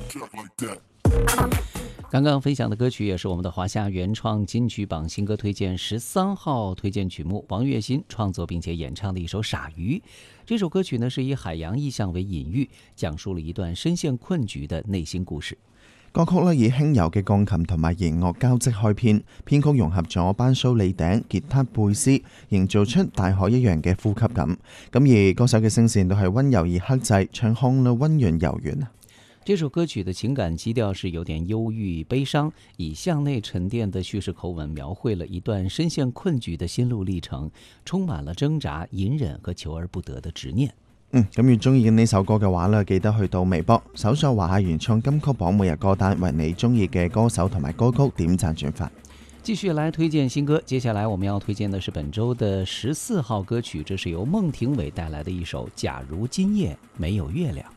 刚刚分享的歌曲也是我们的华夏原创金曲榜新歌推荐13号推荐曲目，王栎鑫创作并且演唱的一首《傻鱼》。这首歌曲呢是以海洋意象为隐喻，讲述了一段深陷困局的內心故事。 歌曲咧以輕柔嘅鋼琴同埋弦樂交織開篇，編曲融合咗班蘇利頂、吉他、貝斯，營造出大海一樣嘅呼吸感。咁而歌手嘅聲線都係溫柔而克制，唱腔咧溫潤柔軟。 这首歌曲的情感基调是有点忧郁悲伤，以向内沉淀的叙事口吻描绘了一段深陷困局的心路歷程，充滿了掙扎、隱忍和求而不得的執念。 咁如中意呢首歌嘅話咧，記得去到微博搜索華夏原創金曲榜每日歌單，為你中意嘅歌手同埋歌曲點讚轉發。 繼續來推薦新歌，接下來我們要推薦的是本周的14號歌曲，這是由孟庭苇帶來的一首《假如今夜沒有月亮》。